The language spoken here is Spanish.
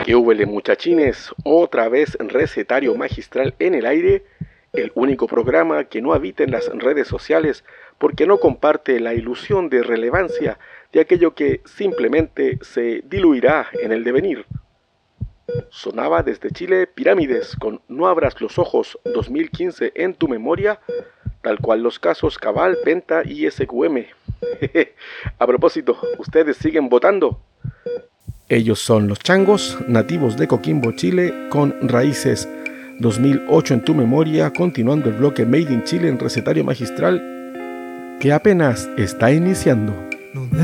¿Qué húbele, muchachines? Otra vez Recetario Magistral en el aire, el único programa que no habita en las redes sociales porque no comparte la ilusión de relevancia de aquello que simplemente se diluirá en el devenir. Sonaba desde Chile Pirámides con No abras los ojos 2015 en tu memoria, tal cual los casos Cabal, Penta y SQM. A propósito, ¿ustedes siguen votando? Ellos son Los Changos, nativos de Coquimbo, Chile, con Raíces 2008 en tu memoria, continuando el bloque Made in Chile en Recetario Magistral, que apenas está iniciando.